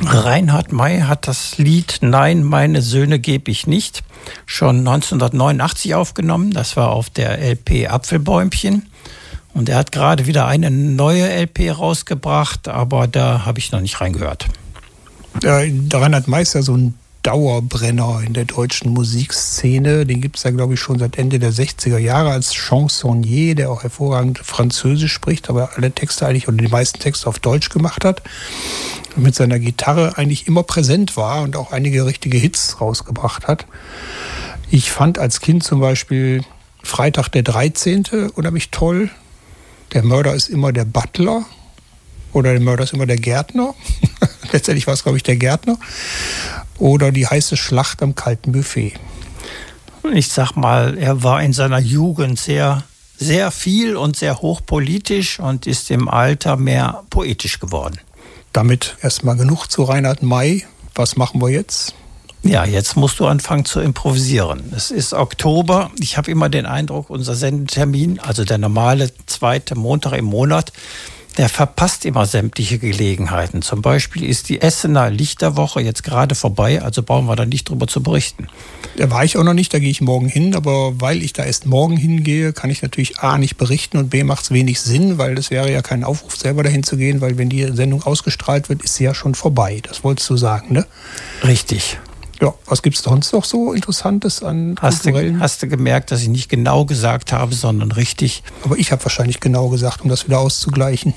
Reinhard May hat das Lied Nein, meine Söhne geb ich nicht schon 1989 aufgenommen. Das war auf der LP Apfelbäumchen. Und er hat gerade wieder eine neue LP rausgebracht, aber da habe ich noch nicht reingehört. Ja, Reinhard May ist ja so ein Dauerbrenner in der deutschen Musikszene. Den gibt es ja, glaube ich, schon seit Ende der 60er Jahre als Chansonnier, der auch hervorragend Französisch spricht, aber alle Texte eigentlich oder die meisten Texte auf Deutsch gemacht hat. Und mit seiner Gitarre eigentlich immer präsent war und auch einige richtige Hits rausgebracht hat. Ich fand als Kind zum Beispiel Freitag der 13. unheimlich toll. Der Mörder ist immer der Butler oder der Mörder ist immer der Gärtner. Letztendlich war es, glaube ich, der Gärtner. Oder die heiße Schlacht am kalten Buffet. Ich sag mal, er war in seiner Jugend sehr, sehr viel und sehr hochpolitisch und ist im Alter mehr poetisch geworden. Damit erstmal genug zu Reinhard May. Was machen wir jetzt? Ja, jetzt musst du anfangen zu improvisieren. Es ist Oktober. Ich habe immer den Eindruck, unser Sendetermin, also der normale zweite Montag im Monat, der verpasst immer sämtliche Gelegenheiten. Zum Beispiel ist die Essener Lichterwoche jetzt gerade vorbei, also brauchen wir da nicht drüber zu berichten. Da war ich auch noch nicht, da gehe ich morgen hin, aber weil ich da erst morgen hingehe, kann ich natürlich A, nicht berichten und B, macht es wenig Sinn, weil das wäre ja kein Aufruf, selber dahin zu gehen, weil wenn die Sendung ausgestrahlt wird, ist sie ja schon vorbei. Das wolltest du sagen, ne? Richtig. Ja, was gibt es sonst noch so Interessantes an kulturellen? Hast du gemerkt, dass ich nicht genau gesagt habe, sondern richtig? Aber ich habe wahrscheinlich genau gesagt, um das wieder auszugleichen.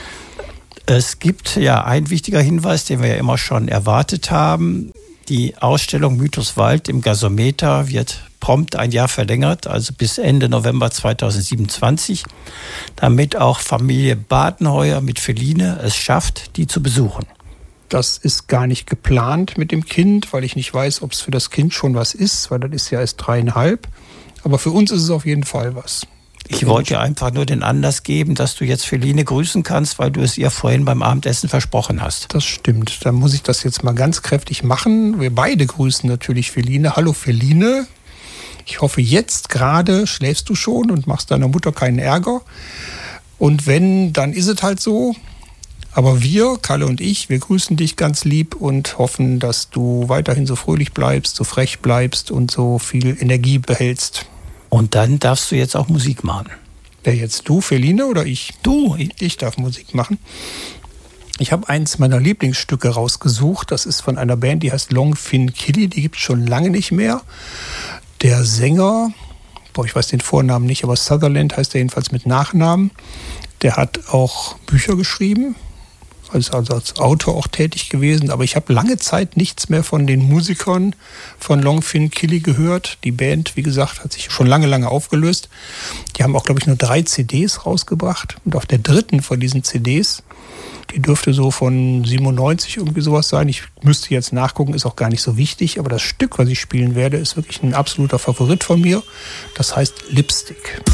Es gibt ja ein wichtiger Hinweis, den wir ja immer schon erwartet haben. Die Ausstellung Mythos Wald im Gasometer wird prompt ein Jahr verlängert, also bis Ende November 2027, damit auch Familie Badenheuer mit Feline es schafft, die zu besuchen. Das ist gar nicht geplant mit dem Kind, weil ich nicht weiß, ob es für das Kind schon was ist, weil das ist ja erst 3,5. Aber für uns ist es auf jeden Fall was. Ich wollte dir einfach nur den Anlass geben, dass du jetzt Feline grüßen kannst, weil du es ihr vorhin beim Abendessen versprochen hast. Das stimmt. Dann muss ich das jetzt mal ganz kräftig machen. Wir beide grüßen natürlich Feline. Hallo Feline. Ich hoffe, jetzt gerade schläfst du schon und machst deiner Mutter keinen Ärger. Und wenn, dann ist es halt so. Aber wir, Kalle und ich, wir grüßen dich ganz lieb und hoffen, dass du weiterhin so fröhlich bleibst, so frech bleibst und so viel Energie behältst. Und dann darfst du jetzt auch Musik machen. Wer jetzt, du, Feline, oder ich? Du. Ich darf Musik machen. Ich habe eins meiner Lieblingsstücke rausgesucht. Das ist von einer Band, die heißt Long Fin Killy. Die gibt es schon lange nicht mehr. Der Sänger, ich weiß den Vornamen nicht, aber Sutherland heißt er jedenfalls mit Nachnamen. Der hat auch Bücher geschrieben. Also als Autor auch tätig gewesen, aber ich habe lange Zeit nichts mehr von den Musikern von Long Fin Killy gehört. Die Band, wie gesagt, hat sich schon lange aufgelöst. Die haben auch, glaube ich, nur 3 CDs rausgebracht. Und auf der 3. von diesen CDs, die dürfte so von 97 irgendwie sowas sein. Ich müsste jetzt nachgucken, ist auch gar nicht so wichtig. Aber das Stück, was ich spielen werde, ist wirklich ein absoluter Favorit von mir. Das heißt Lipstick.